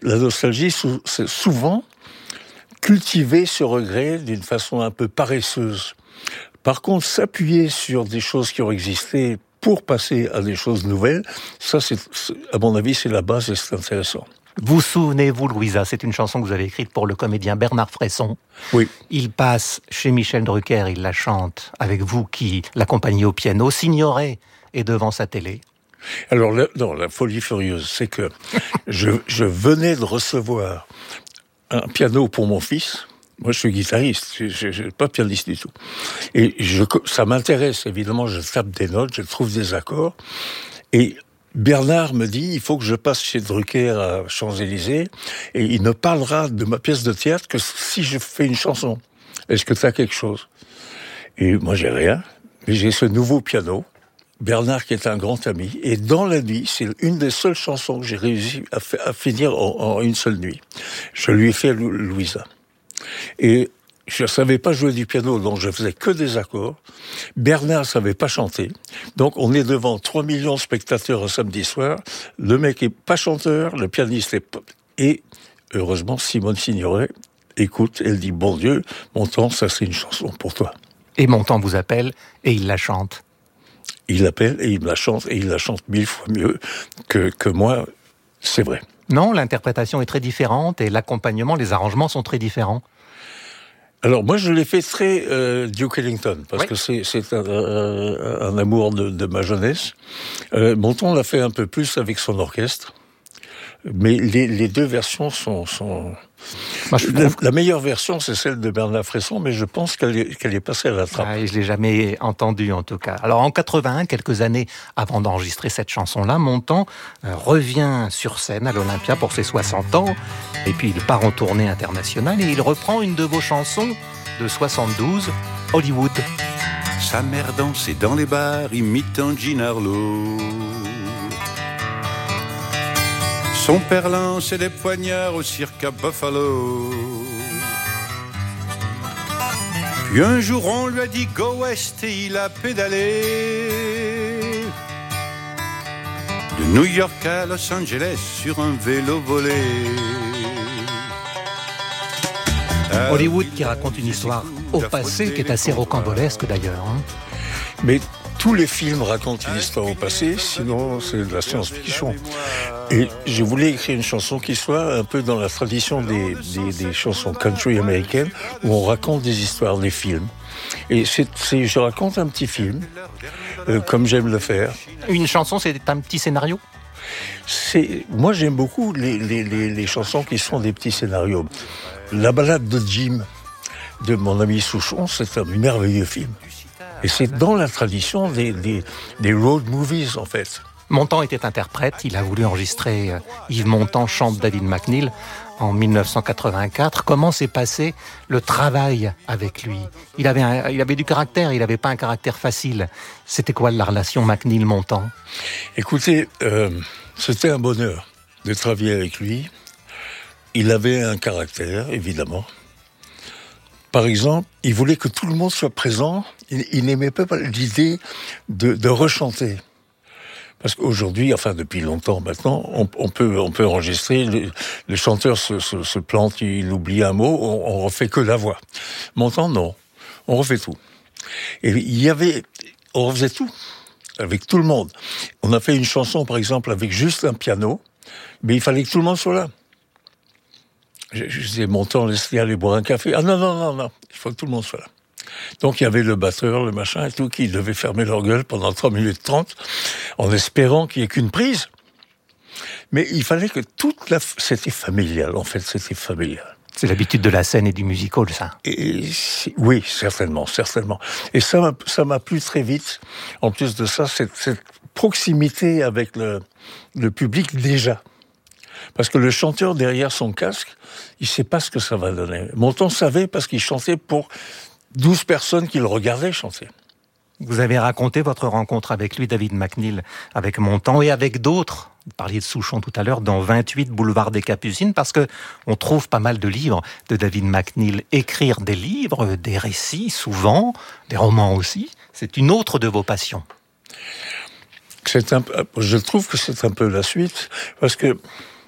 la nostalgie, c'est souvent cultiver ce regret d'une façon un peu paresseuse. Par contre, s'appuyer sur des choses qui ont existé pour passer à des choses nouvelles, ça, à mon avis, c'est la base et c'est intéressant. Vous souvenez-vous, Louisa, c'est une chanson que vous avez écrite pour le comédien Bernard Fresson. Oui. Il passe chez Michel Drucker, il la chante avec vous qui l'accompagnez au piano. Signoret est devant sa télé. Alors, la folie furieuse, c'est que je venais de recevoir un piano pour mon fils. Moi, je suis guitariste, je suis pas pianiste du tout. Et ça m'intéresse, évidemment, je tape des notes, je trouve des accords. Et Bernard me dit, il faut que je passe chez Drucker à Champs-Élysées, et il ne parlera de ma pièce de théâtre que si je fais une chanson. Est-ce que tu as quelque chose? Et moi, j'ai rien, mais j'ai ce nouveau piano, Bernard qui est un grand ami, et dans la nuit, c'est une des seules chansons que j'ai réussi à finir en une seule nuit. Je lui ai fait Louisa. Et je ne savais pas jouer du piano, donc je faisais que des accords. Bernard ne savait pas chanter. Donc on est devant 3 millions de spectateurs un samedi soir. Le mec est pas chanteur, le pianiste est pas... Et heureusement, Simone Signoret écoute, elle dit, bon Dieu, Montand, ça c'est une chanson pour toi. Et Montand vous appelle et il la chante. Il l'appelle et il me la chante, et il la chante 1000 fois mieux que moi, c'est vrai. Non, l'interprétation est très différente et l'accompagnement, les arrangements sont très différents. Alors moi je l'ai fait très Duke Ellington parce que c'est un amour de ma jeunesse. Montand l'a fait un peu plus avec son orchestre, mais les deux versions sont... Moi, la meilleure version, c'est celle de Bernard Fresson, mais je pense qu'elle est passée à la trappe. Ah, je l'ai jamais entendue en tout cas. Alors en 81, quelques années avant d'enregistrer cette chanson-là, Montand revient sur scène à l'Olympia pour ses 60 ans, et puis il part en tournée internationale et il reprend une de vos chansons de 72, Hollywood. Sa mère dansait dans les bars imitant Jean Harlow. Son père lançait des poignards au cirque à Buffalo. Puis un jour on lui a dit go west et il a pédalé. De New York à Los Angeles sur un vélo volé. Hollywood qui raconte une histoire au passé qui est assez rocambolesque d'ailleurs. Mais tous les films racontent une histoire au passé, sinon c'est de la science-fiction. Et je voulais écrire une chanson qui soit un peu dans la tradition des chansons country américaines, où on raconte des histoires, des films. Et je raconte un petit film, comme j'aime le faire. Une chanson, c'est un petit scénario ? Moi j'aime beaucoup les chansons qui sont des petits scénarios. La balade de Jim, de mon ami Souchon, c'est un merveilleux film. Et c'est dans la tradition des road movies, en fait. Montand était interprète, il a voulu enregistrer Yves Montand chante David McNeil en 1984. Comment s'est passé le travail avec lui ? Il avait du caractère, il n'avait pas un caractère facile. C'était quoi la relation McNeil-Montand ? Écoutez, c'était un bonheur de travailler avec lui. Il avait un caractère, évidemment. Par exemple, il voulait que tout le monde soit présent. Il n'aimait pas l'idée de rechanter. Parce qu'aujourd'hui, enfin depuis longtemps maintenant, on peut enregistrer, le chanteur se plante, il oublie un mot, on refait que la voix. Montand, non. On refait tout. Et on refaisait tout. Avec tout le monde. On a fait une chanson, par exemple, avec juste un piano, mais il fallait que tout le monde soit là. Je disais, Montand, laisse-les aller boire un café. Ah non, il faut que tout le monde soit là. Donc il y avait le batteur, le machin et tout, qui devait fermer leur gueule pendant 3 minutes 30, en espérant qu'il n'y ait qu'une prise. Mais il fallait que c'était familial, en fait, c'était familial. C'est l'habitude de la scène et du musical, ça. Oui, certainement. Et ça m'a plu très vite. En plus de ça, cette proximité avec le public déjà. Parce que le chanteur, derrière son casque, il ne sait pas ce que ça va donner. Montand savait parce qu'il chantait pour 12 personnes qui le regardaient chanter. Vous avez raconté votre rencontre avec lui, David McNeil, avec Montand et avec d'autres. Vous parliez de Souchon tout à l'heure, dans 28 Boulevard des Capucines, parce que on trouve pas mal de livres de David McNeil. Écrire des livres, des récits, souvent, des romans aussi, c'est une autre de vos passions. Je trouve que c'est un peu la suite, parce que